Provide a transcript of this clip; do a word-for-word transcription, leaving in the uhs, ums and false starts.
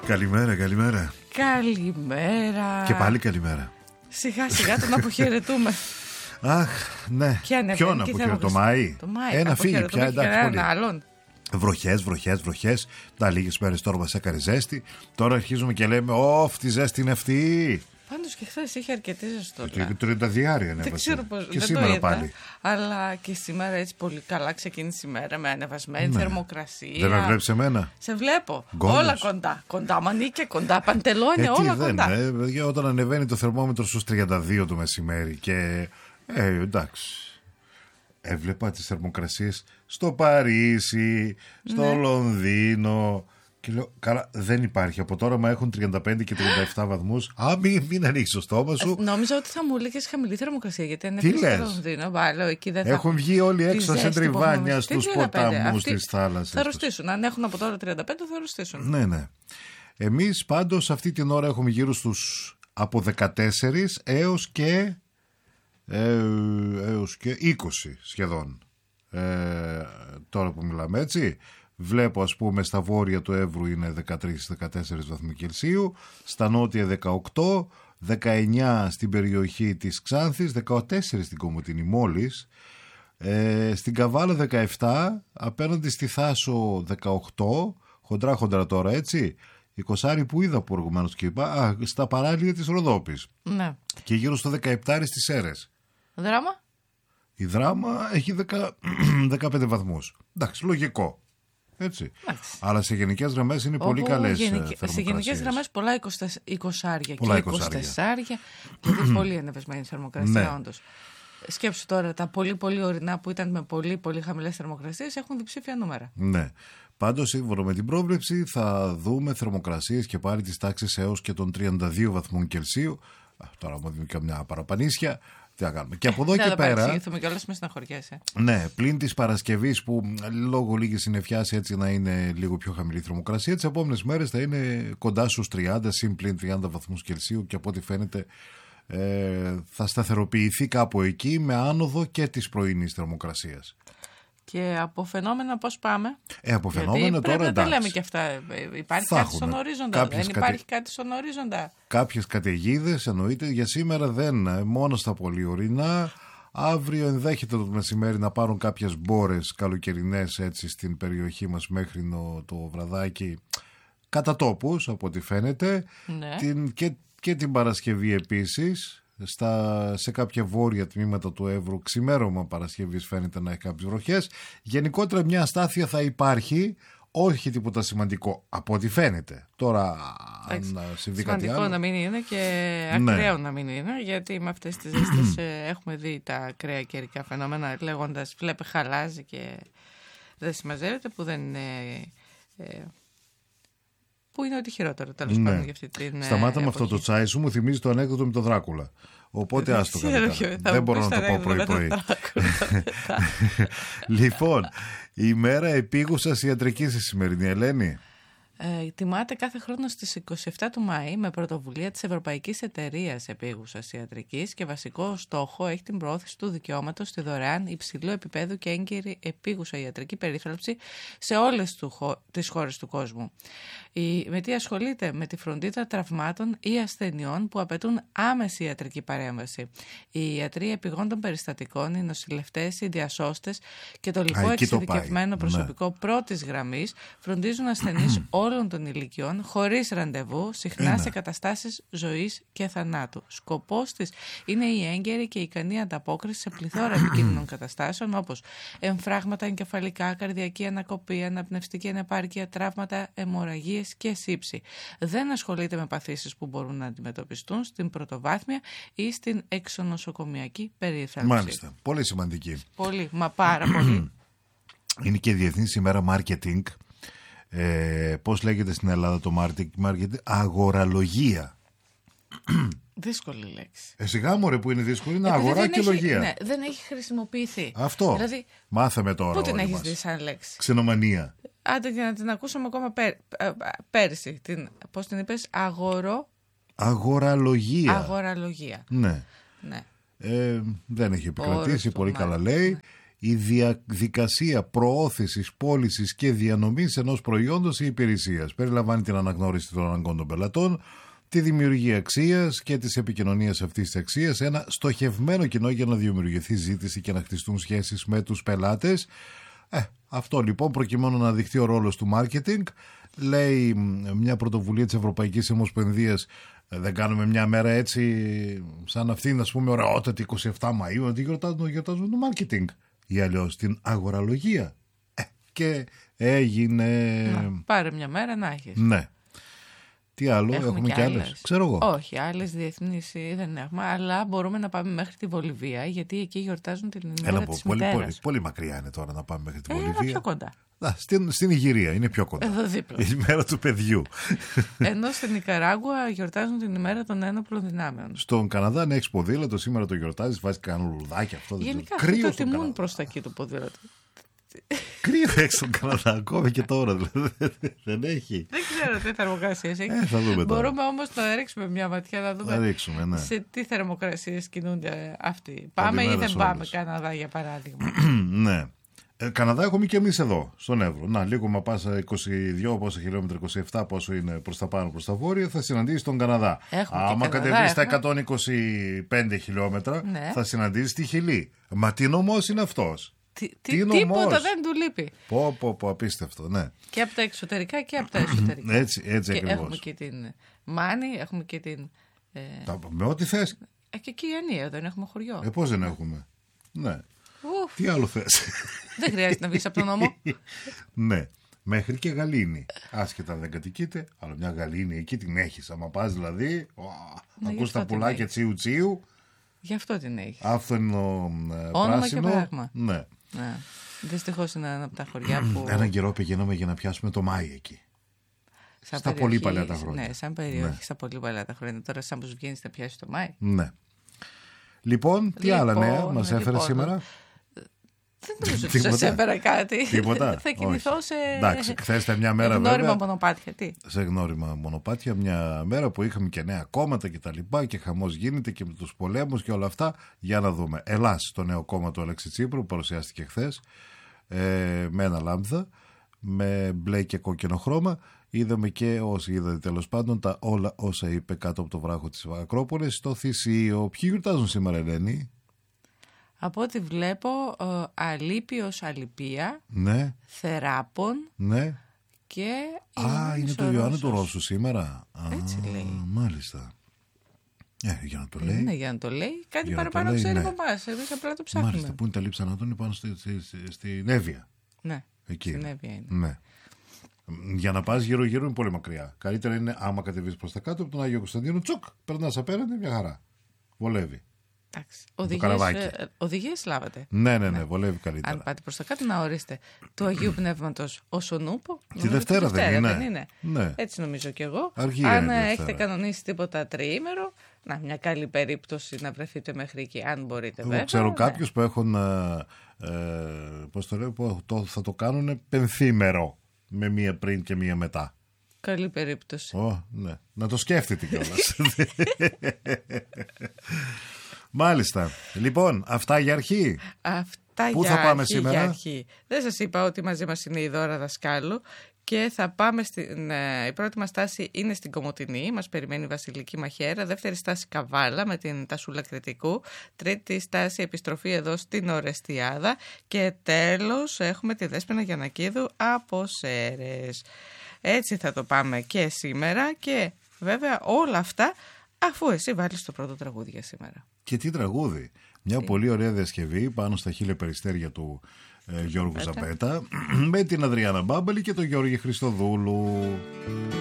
Καλημέρα, καλημέρα. Καλημέρα. Και πάλι καλημέρα. Σιγά σιγά τον αποχαιρετούμε. Αχ, ναι. Ποιον αποχαιρετούμε, το Μάη. Το Μάη. Ένα φύγει πια, εντάξει. Πολύ. Άλλον. Βροχές, βροχές, βροχές. Τα λίγες μέρες τώρα μας έκανε ζέστη. Τώρα αρχίζουμε και λέμε, όφ, τι ζέστη είναι αυτή. Πάντως και χθες είχε αρκετή ζεστότητα. Και τριάντα διάρια ανέβασε. Δεν ξέρω πώς. Και δεν σήμερα το είδα, πάλι. Αλλά και σήμερα έτσι πολύ καλά ξεκίνησε η μέρα με ανεβασμένη ναι. θερμοκρασία. Δεν με βλέπεις εμένα. Σε βλέπω. Γκόλος. Όλα κοντά. Κοντά μανίκια, κοντά παντελόνια, όλα δεν, κοντά. Ε, όταν ανεβαίνει το θερμόμετρο στους τριάντα δύο το μεσημέρι και. Ε, εντάξει. Έβλεπα τις θερμοκρασίες στο Παρίσι, στο ναι. Λονδίνο. Και λέω, καλά, δεν υπάρχει. Από τώρα μα έχουν τριάντα πέντε και τριάντα επτά βαθμούς. Α, μην, μην ανοίξει το στόμα σου. Ε, νόμιζα ότι θα μου έλεγες χαμηλή θερμοκρασία. Γιατί αν έφυγε στο Λονδίνο, βάλω εκεί δεν θα. Έχουν βγει όλοι έξω σε τριβάνια στους ποταμούς της θάλασσας. Θα αρρωστήσουν. Αν έχουν από τώρα τριάντα πέντε, θα αρρωστήσουν. Ναι, ναι. Εμείς πάντως αυτή την ώρα έχουμε γύρω στους από δεκατέσσερα έως και, ε, έως και είκοσι σχεδόν. Ε, τώρα που μιλάμε έτσι. Βλέπω ας πούμε στα βόρεια του Εύρου είναι δεκατρία με δεκατέσσερα βαθμοί Κελσίου, στα νότια δεκαοκτώ, δεκαεννιά στην περιοχή της Ξάνθης, δεκατέσσερα στην Κομοτηνή μόλις, ε, στην Καβάλα δεκαεπτά, απέναντι στη Θάσο δεκαοκτώ, χοντρά χοντρά τώρα έτσι, είκοσι που είδα προηγουμένως και είπα, α, στα παράλια της Ροδόπης. Ναι. Και γύρω στο δεκαεπτά στις Σέρρες. Δράμα? Η Δράμα έχει δεκαπέντε βαθμούς. Εντάξει, λογικό. Έτσι. Αλλά σε γενικές γραμμές είναι πολύ καλές γενικ... Σε γενικές γραμμές πολλά εικοσάρια και εικοσιτεσσάρια. Δηλαδή πολύ ανεβασμένη θερμοκρασία, ναι. Όντως. Σκέψου τώρα τα πολύ πολύ ορεινά που ήταν με πολύ πολύ χαμηλές θερμοκρασίες έχουν διψήφια νούμερα. Ναι. Πάντως σύμφωνα με την πρόβλεψη θα δούμε θερμοκρασίες και πάλι της τάξης έως και των τριάντα δύο βαθμών Κελσίου. Τώρα μου δίνει και μια παραπανίσια. Τι να κάνουμε. Και από εδώ και πέρα. Θα παρεξηγηθούμε κιόλας με στεναχωριέσαι. Ναι, πλην της Παρασκευής που λόγω λίγης συννεφιάς έτσι να είναι λίγο πιο χαμηλή θερμοκρασία, τις επόμενες μέρες θα είναι κοντά στους τριάντα, συν πλην τριάντα βαθμούς Κελσίου και από ό,τι φαίνεται ε, θα σταθεροποιηθεί κάπου εκεί με άνοδο και της πρωινής θερμοκρασίας. Και από φαινόμενα πώς πάμε? Ε, από φαινόμενα τώρα εντάξει. Δεν λέμε και αυτά. Υπάρχει θα κάτι στον ορίζοντα. Δεν κατε... υπάρχει κάτι στον ορίζοντα. Κάποιες καταιγίδες εννοείται. Για σήμερα δεν. Μόνο στα πολύ ορεινά. Αύριο ενδέχεται το μεσημέρι να πάρουν κάποιες μπόρες καλοκαιρινές έτσι στην περιοχή μας μέχρι το, το βραδάκι. Κατά τόπους από ό,τι φαίνεται. Ναι. Την, και, και την Παρασκευή επίσης. Στα, σε κάποια βόρεια τμήματα του Εύρου ξημέρωμα Παρασκευής φαίνεται να έχει κάποιες βροχές. Γενικότερα μια αστάθεια θα υπάρχει, όχι τίποτα σημαντικό από ό,τι φαίνεται. Τώρα αν συμβεί κάτι άλλο, σημαντικό να μην είναι και ακραίο ναι. να μην είναι, γιατί με αυτές τις ζέστες έχουμε δει τα ακραία καιρικά φαινόμενα λέγοντας βλέπε χαλάζει και δεν συμμαζεύεται, που δεν είναι... Ε, που είναι ό,τι χειρότερο τέλος ναι. πάντων για αυτή την. Σταμάτα με αυτό το τσάι σου, μου θυμίζει το ανέκδοτο με τον Δράκουλα. Οπότε άστο καλύτερα. Δεν μπορώ να το πω πρωί-πρωί. Λοιπόν, η ημέρα επίγουσας ιατρικής η σημερινή, Ελένη. Ε, τιμάται κάθε χρόνο στις είκοσι επτά του Μάη με πρωτοβουλία της Ευρωπαϊκής Εταιρείας Επίγουσας Ιατρικής και βασικό στόχο έχει την προώθηση του δικαιώματος στη δωρεάν υψηλού επίπεδου και έγκαιρη επίγουσα ιατρική περίθαλψη σε όλες του, τις χώρες του κόσμου. Η ΜΕΤΗ ασχολείται με τη φροντίδα τραυμάτων ή ασθενειών που απαιτούν άμεση ιατρική παρέμβαση. Οι ιατροί επιγόντων περιστατικών, οι νοσηλευτές, οι διασώστες και το λοιπό εξειδικευμένο προσωπικό ναι. πρώτης γραμμής φροντίζουν ασθενείς όλων των ηλικιών, χωρίς ραντεβού, συχνά είναι. σε καταστάσεις ζωής και θανάτου. Σκοπός της είναι η έγκαιρη και ικανή ανταπόκριση σε πληθώρα επικίνδυνων καταστάσεων όπως εμφράγματα εγκεφαλικά, καρδιακή ανακοπή, αναπνευστική ανεπάρκεια, τραύματα, αιμορραγίες και σύψη. Δεν ασχολείται με παθήσεις που μπορούν να αντιμετωπιστούν στην πρωτοβάθμια ή στην εξονοσοκομιακή περίθαλψη. Μάλιστα. Πολύ σημαντική. Πολύ, μα πάρα πολύ. Είναι και η Διεθνής ημέρα Marketing. Ε, πώς λέγεται στην Ελλάδα το marketing? Αγοραλογία. Δύσκολη λέξη. Ε, σιγά μωρέ που είναι δύσκολη, είναι αγορά και έχει, λογία. Ναι, δεν έχει χρησιμοποιηθεί. Αυτό. Δηλαδή, μάθαμε τώρα. Πού την έχεις δει σαν λέξη? Ξενομανία. Άντε για να την ακούσαμε ακόμα πέρ, πέρσι. Την, πώς την είπες? Αγορο... Αγοραλογία. Αγοραλογία. Ναι. ναι. Ε, δεν έχει επικρατήσει, πολύ καλά λέει. Ναι. η διαδικασία προώθησης, πώλησης και διανομής ενός προϊόντος ή υπηρεσίας. Περιλαμβάνει την αναγνώριση των αναγκών των πελατών, τη δημιουργία αξίας και της επικοινωνίας αυτής της αξίας, ένα στοχευμένο κοινό για να δημιουργηθεί ζήτηση και να χτιστούν σχέσεις με τους πελάτες. Ε, αυτό λοιπόν προκειμένου να δειχτεί ο ρόλος του marketing, λέει μια πρωτοβουλία της Ευρωπαϊκής Ομοσπονδίας. Δεν κάνουμε μια μέρα έτσι σαν αυτήν, ας πούμε, ωραιότατη είκοσι επτά Μαΐου, ότι γιορτάζουμε, γιορτάζουμε το marketing ή αλλιώς την αγοραλογία. Ε, και έγινε... Να, πάρε μια μέρα να έχεις. Ναι. Τι άλλο, έχουμε, έχουμε και, και άλλες. άλλες. Ξέρω εγώ. Όχι, άλλες διεθνείς δεν έχουμε, αλλά μπορούμε να πάμε μέχρι τη Βολιβία, γιατί εκεί γιορτάζουν την ημέρα Έλα, της πολύ, μητέρας. Πολύ, πολύ μακριά είναι τώρα να πάμε μέχρι τη ε, Βολιβία. Είναι πιο κοντά. Α, στην, στην Ιγυρία είναι πιο κοντά. Εδώ δίπλα. Η μέρα του παιδιού. Ενώ στην Νικαράγουα γιορτάζουν την ημέρα των ένοπλων δυνάμεων. Στον Καναδά, αν έχει ποδήλατο, σήμερα το γιορτάζει, βάζει κανένα λουλουδάκι αυτό. Γενικά αυτό το τιμούν προς τα εκεί το ποδήλατο. Κρύο έχει στον Καναδά, ακόμη και τώρα δηλαδή. Δεν έχει. Δεν ξέρω τι θερμοκρασίες έχει. Ε, θα δούμε τώρα. Μπορούμε όμως να ρίξουμε μια ματιά να δούμε ρίξουμε, ναι. σε τι θερμοκρασίες κινούνται αυτοί. Πάμε ή δεν πάμε Καναδά για παράδειγμα. Ναι. Ε, Καναδά έχουμε και εμείς εδώ, στον Εύρο. Να, λίγο μα πας είκοσι δύο πόσα χιλιόμετρα, είκοσι επτά πόσο είναι προς τα πάνω, προς τα βόρεια, θα συναντήσεις τον Καναδά. Έχουμε άμα κατεβείς τα εκατόν είκοσι πέντε χιλιόμετρα, ναι. θα συναντήσεις τη Χιλή. Μα τι νομός είναι αυτός. Τι, τι, τίποτα δεν του λείπει. Πω, πω, πω, απίστευτο, ναι. Και από τα εξωτερικά και από τα εσωτερικά. έτσι, έτσι και ακριβώς. Έχουμε και την Μάνη, έχουμε και την. Ε... Τα, με ό,τι θες. Ε, και Κυριανία, δεν έχουμε χωριό. Ε, πώς δεν έχουμε. Ναι. Ουφ. Τι άλλο θες. Δεν χρειάζεται να βγεις από τον νόμο. Ναι. Μέχρι και γαλήνη. Άσχετα δεν κατοικείται, αλλά μια γαλήνη εκεί την έχεις. Άμα πας δηλαδή, ναι, ακούς τα πουλάκια τσίου τσίου. Γι' αυτό την έχει. Αυτό είναι το ε, όνομα πράσινο. Και πράγμα. Ναι. Ναι. Δυστυχώς είναι ένα από τα χωριά που. Έναν καιρό πηγαίναμε για να πιάσουμε το Μάη εκεί. Σαν στα περιοχή, πολύ παλιά τα χρόνια. Ναι, σαν περιοχή, ναι. Στα πολύ παλιά τα χρόνια. Τώρα, σαν πως βγαίνεις, θα πιάσει το Μάη. Ναι. Λοιπόν, τι λοιπόν, άλλα νέα μας έφερε λοιπόν, σήμερα. Δεν νομίζω ότι σας έφερα κάτι. Τίποτα. Θα κινηθώ σε. Εντάξει, χθες ήταν μια μέρα γνώριμα βέβαια, μονοπάτια. Τι. Σε γνώριμα μονοπάτια, μια μέρα που είχαμε και νέα κόμματα και τα λοιπά και χαμός γίνεται και με τους πολέμους και όλα αυτά. Για να δούμε. Ελλάς, το νέο κόμμα του Αλέξη Τσίπρου, παρουσιάστηκε χθες ε, με ένα λάμδα, με μπλε και κόκκινο χρώμα. Είδαμε και όσοι είδατε τέλος πάντων τα όλα όσα είπε κάτω από το βράχο της Ακρόπολης στο Θησίο. Ποιοι γιορτάζουν σήμερα, Ελένη? Από ό,τι βλέπω, ε, Αλίπιος Αλιπία, ναι. Θεράπων, ναι. και Α, είναι το Ιωάννη του Ρώσου σήμερα. Έτσι Α, λέει. Μάλιστα. Ε, για να το λέει. Ναι, για να το λέει. Κάτι παραπάνω ξέρει ναι. από εμάς. Εμείς απλά το ψάχνουμε. Μάλιστα, που είναι τα λείψανα του, είναι πάνω στη, στη, στη, στην Εύβοια. Ναι, εκεί. Στην Εύβοια είναι. Ναι. Για να πας γύρω-γύρω είναι πολύ μακριά. Καλύτερα είναι άμα κατεβείς προς τα κάτω από τον Άγιο Κωνσταντίνο, τσουκ, περνάς απέναντι, μια χαρά. Βολεύει. Εντάξει. Οδηγίες λάβατε. Ναι, ναι, ναι, βολεύει καλύτερα. Αν πάτε προς τα κάτω, να ορίστε του Αγίου Πνεύματος όσο νούπο. Τη Δευτέρα, δεν είναι. δεν είναι. Ναι. Έτσι νομίζω κι εγώ. Αργία αν έχετε κανονίσει τίποτα τριήμερο, να, μια καλή περίπτωση να βρεθείτε μέχρι εκεί, αν μπορείτε. Εγώ βέβαια, ξέρω ναι. κάποιους που έχουν. Ε, πώς το λέω, που το, θα το κάνουν πενθήμερο. Με μία πριν και μία μετά. Καλή περίπτωση. Oh, ναι. Να το σκέφτεται κιόλας. Μάλιστα. Λοιπόν, αυτά για αρχή. Αυτά Πού για θα πάμε αρχή, σήμερα? Για αρχή. Δεν σας είπα ότι μαζί μας είναι η Δώρα Δασκάλου και θα πάμε στην, ε, η πρώτη μας στάση είναι στην Κομοτηνή, μας περιμένει η Βασιλική Μαχαίρα, δεύτερη στάση Καβάλα με την Τασούλα Κρητικού, τρίτη στάση επιστροφή εδώ στην Ορεστιάδα και τέλος έχουμε τη Δέσποινα Γιαννακίδου από Σέρρες. Έτσι θα το πάμε και σήμερα και βέβαια όλα αυτά αφού εσύ βάλεις το πρώτο τραγούδι για σήμερα. Και τι τραγούδι. Μια τι. πολύ ωραία διασκευή πάνω στα χίλια περιστέρια του ε, Γιώργου Ζαπέτα με την Αδριάννα Μπάμπελη και τον Γιώργη Χριστοδούλου.